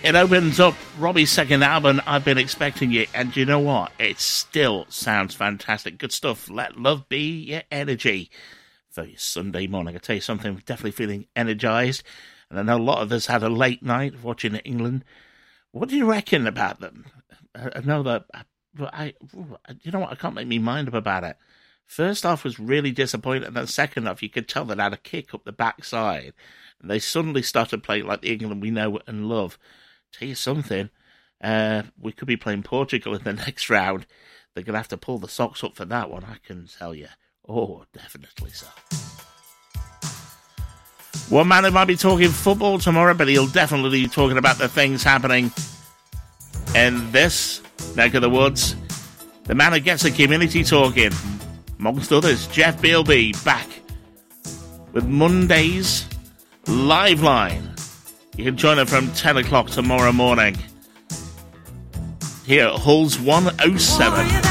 It opens up Robbie's second album, I've Been Expecting You, and you know what? It still sounds fantastic. Good stuff. Let love be your energy for your Sunday morning. I tell you something, we're definitely feeling energized, and I know a lot of us had a late night watching England. What do you reckon about them? I know that, you know what? I can't make my mind up about it. First half was really disappointing, and then second half, you could tell that had a kick up the backside, and they suddenly started playing like the England we know and love. Tell you something, we could be playing Portugal in the next round. They're going to have to pull the socks up for that one, I can tell you. Oh, definitely so. One man who might be talking football tomorrow, but he'll definitely be talking about the things happening in this neck of the woods. The man who gets the community talking, amongst others, Jeff Bealby, back with Monday's Live Line. You can join her from 10 o'clock tomorrow morning here at Hull's 107.